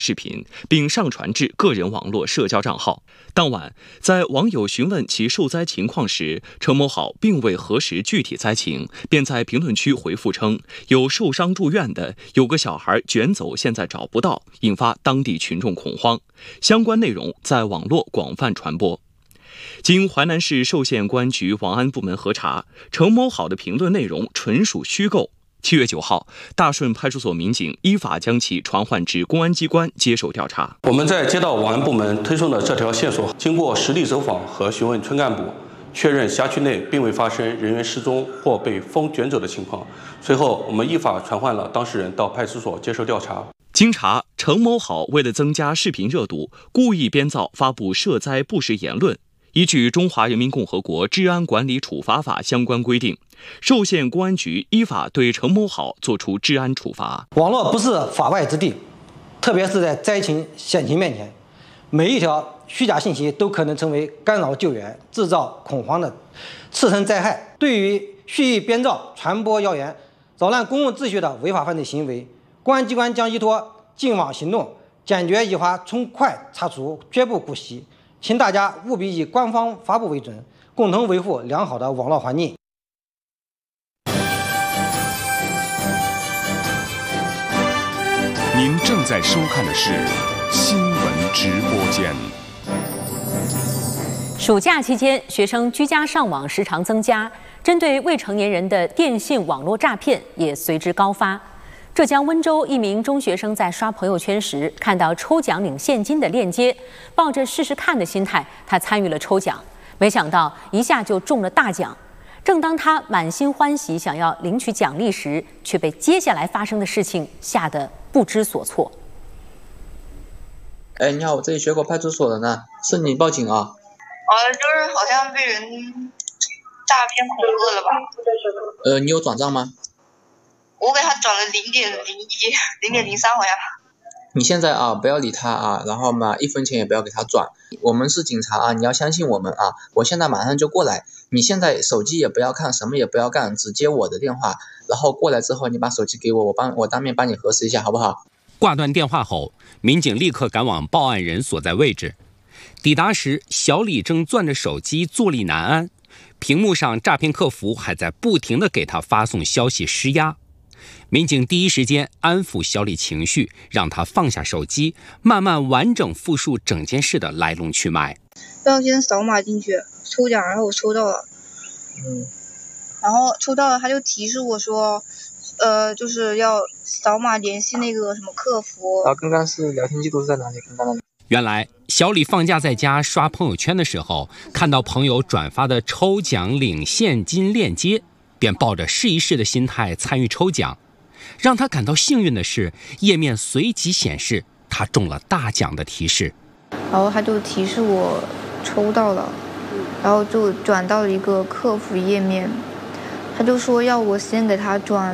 视频，并上传至个人网络社交账号。当晚，在网友询问其受灾情况时，程某好并未核实具体灾情，便在评论区回复称有受伤住院的，有个小孩卷走，现在找不到，引发当地群众恐慌。相关内容在网络广泛传播。经淮南市寿县公安局网安部门核查，程某好的评论内容纯属虚构。7月9号，大顺派出所民警依法将其传唤至公安机关接受调查。 我们在接到网安部门推送的这条线索，经过实地走访和询问村干部，确认辖区内并未发生人员失踪或被风卷走的情况。随后，我们依法传唤了当事人到派出所接受调查。 经查，程某好为了增加视频热度，故意编造发布涉灾不实言论。依据《中华人民共和国治安管理处罚法》相关规定，寿县公安局依法对程某好作出治安处罚。 网络不是法外之地，特别是在灾情险情面前，每一条虚假信息都可能成为干扰救援、制造恐慌的次生灾害。对于蓄意编造、传播谣言、扰乱公共秩序的违法犯罪行为，公安机关将依托净网行动，坚决依法从快查处，绝不姑息。请大家务必以官方发布为准，共同维护良好的网络环境。 您正在收看的是新闻直播间。 暑假期间，学生居家上网时长增加，针对未成年人的电信网络诈骗也随之高发。浙江温州一名中学生在刷朋友圈时，看到抽奖领现金的链接，抱着试试看的心态，他参与了抽奖，没想到一下就中了大奖。正当他满心欢喜想要领取奖励时，却被接下来发生的事情吓得不知所措。 哎，你好，我这里学口派出所的呢，是你报警啊？ 就是好像被人诈骗恐吓了吧？ 你有转账吗？ 我给他转了0.01、0.03好像。 你现在不要理他啊，然后嘛1分钱也不要给他转。我们是警察啊，你要相信我们啊！我现在马上就过来，你现在手机也不要看，什么也不要干，只接我的电话，然后过来之后你把手机给我，我当面帮你核实一下，好不好？ 挂断电话后，民警立刻赶往报案人所在位置。抵达时，小李正攥着手机坐立难安，屏幕上诈骗客服还在不停地给他发送消息施压。民警第一时间安抚小李情绪，让他放下手机，慢慢完整复述整件事的来龙去脉。 要先扫码进去抽奖，然后我抽到了，然后抽到了他就提示我说，就是要扫码联系那个什么客服。 然后刚刚是聊天记录是在哪里？刚刚原来小李放假在家刷朋友圈的时候，看到朋友转发的抽奖领现金链接，便抱着试一试的心态参与抽奖。让他感到幸运的是，页面随即显示他中了大奖的提示。 然后他就提示我抽到了，然后就转到了一个客服页面，他就说要我先给他转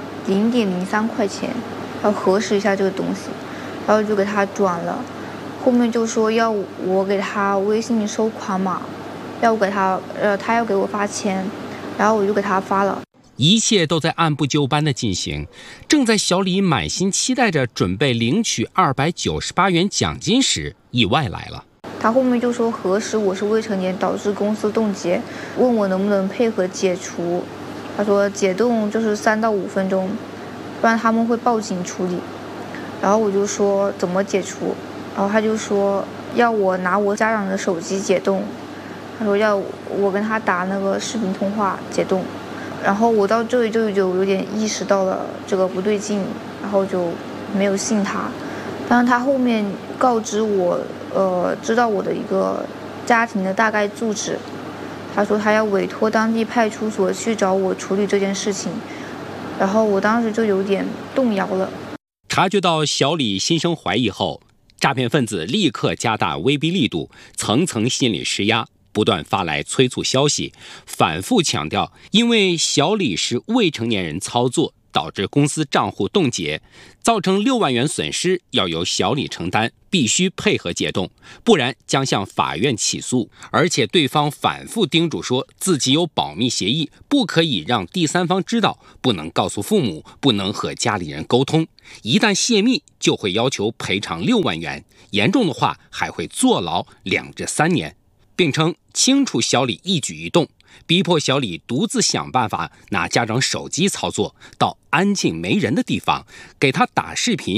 0.03块钱，要核实一下这个东西，然后就给他转了。后面就说要我给他微信收款码，要我给他他要给我发钱，然后我就给他发了。 一切都在按部就班的进行。正在小李满心期待着准备领取298元奖金时，意外来了。 他后面就说核实我是未成年导致公司冻结，问我能不能配合解除。他说解冻就是3到5分钟，不然他们会报警处理。然后我就说怎么解除，然后他就说要我拿我家长的手机解冻，他说要我跟他打那个视频通话解冻。然后我到这里就有点意识到了这个不对劲，然后就没有信他。但是他后面告知我，知道我的一个家庭的大概住址，他说他要委托当地派出所去找我处理这件事情，然后我当时就有点动摇了。 察觉到小李心生怀疑后，诈骗分子立刻加大威逼力度，层层心理施压，不断发来催促消息，反复强调因为小李是未成年人操作， 导致公司账户冻结，造成6万元损失要由小李承担，必须配合解冻，不然将向法院起诉。而且对方反复叮嘱说自己有保密协议，不可以让第三方知道，不能告诉父母，不能和家里人沟通，一旦泄密就会要求赔偿6万元，严重的话还会坐牢2至3年，并称清楚小李一举一动，逼迫小李独自想办法拿家长手机操作，到安静没人的地方给他打视频，